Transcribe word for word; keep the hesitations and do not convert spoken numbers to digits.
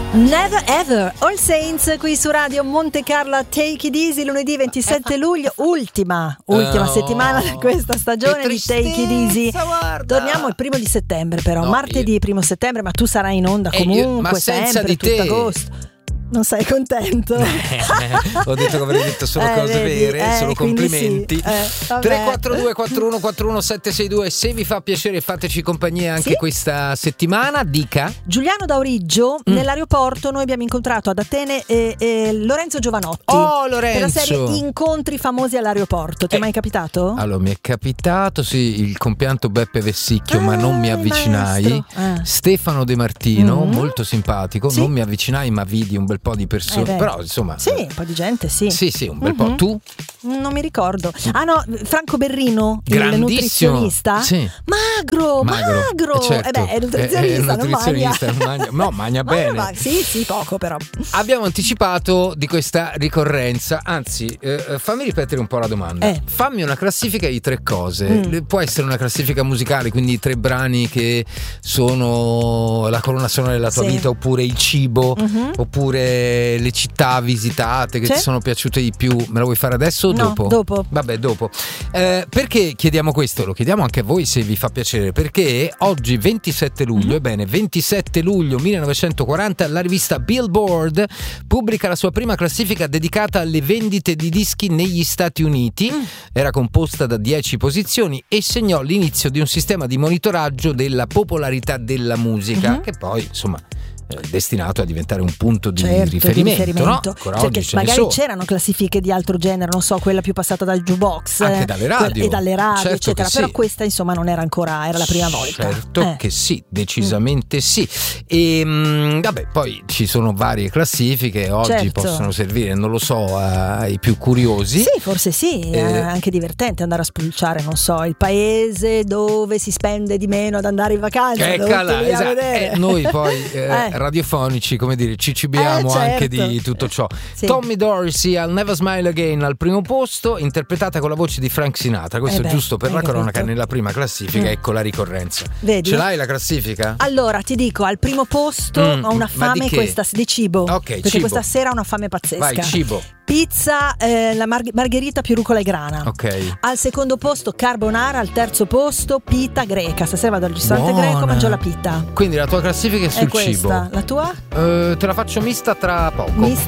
Never Ever, All Saints qui su Radio Monte Carlo. Take It Easy, lunedì ventisette luglio, ultima ultima oh, settimana di questa stagione di Take It Easy. Guarda. Torniamo il primo di settembre, però no, martedì io... primo settembre, ma tu sarai in onda comunque, io, ma senza sempre di tutto te. Agosto. Non sei contento? Eh, ho detto che avrei detto solo eh, cose vedi, vere, eh, solo complimenti. Sì. Eh, tre quattro due quattro uno quattro uno sette sei due. Se vi fa piacere fateci compagnia anche sì? questa settimana. Dica. Giuliano D'Auriggio, mm. nell'aeroporto noi abbiamo incontrato ad Atene eh, eh, Lorenzo Giovanotti. Oh, Lorenzo! Per la serie Incontri famosi all'aeroporto. Ti è eh, mai capitato? Allora, mi è capitato, sì, il compianto Beppe Vessicchio, ah, ma non mi avvicinai. Ah. Stefano De Martino, mm. molto simpatico, sì? non mi avvicinai, ma vidi un bel po' di persone, eh però insomma sì, un po' di gente, sì sì sì un bel mm-hmm. po'. Tu? Non mi ricordo. Ah no, Franco Berrino, il nutrizionista, sì. magro magro, magro. Eh, certo. eh beh è nutrizionista, è, è nutrizionista non mangia. non mangia no mangia bene ma, sì sì poco però. Abbiamo anticipato di questa ricorrenza, anzi eh, fammi ripetere un po' la domanda. eh. Fammi una classifica di tre cose. mm. Può essere una classifica musicale, quindi tre brani che sono la colonna sonora della tua sì. vita, oppure il cibo, mm-hmm. oppure le città visitate che C'è? ti sono piaciute di più. Me lo vuoi fare adesso o no, dopo? dopo. Vabbè, dopo. Eh, perché chiediamo questo? Lo chiediamo anche a voi se vi fa piacere, perché oggi ventisette luglio, mm-hmm. ebbene ventisette luglio millenovecentoquaranta, la rivista Billboard pubblica la sua prima classifica dedicata alle vendite di dischi negli Stati Uniti. Mm. Era composta da dieci posizioni e segnò l'inizio di un sistema di monitoraggio della popolarità della musica, mm-hmm. che poi insomma destinato a diventare un punto di certo, riferimento, di riferimento. No? Ancora Perché oggi magari so. c'erano classifiche di altro genere, non so, quella più passata dal jukebox, anche dalle radio e dalle radio, certo eccetera. Però sì. questa insomma non era ancora, era la prima volta. Certo eh. che sì, decisamente mm. sì. E mh, vabbè, poi ci sono varie classifiche, oggi certo. possono servire, non lo so, ai più curiosi. Sì, forse sì, eh. è anche divertente andare a spulciare, non so, il paese dove si spende di meno ad andare in vacanza. Eccola, esatto. eh, noi poi eh, eh. radiofonici, come dire, ci cibiamo eh, certo. anche di tutto ciò. Sì. Tommy Dorsey al Never Smile Again al primo posto, interpretata con la voce di Frank Sinatra. Questo eh beh, giusto per la capito. cronaca, nella prima classifica. mm. Ecco la ricorrenza. Vedi? Ce l'hai la classifica? Allora ti dico, al primo posto mm. ho una fame di questa di cibo, ok, perché cibo. questa sera ho una fame pazzesca. Vai, cibo. Pizza, eh, la mar- margherita più rucola e grana. Ok. Al secondo posto carbonara, al terzo posto pita greca. Stasera vado al ristorante Buona. greco, mangio la pita. Quindi la tua classifica è sul è questa. cibo. La tua? Uh, te la faccio mista tra poco. Mista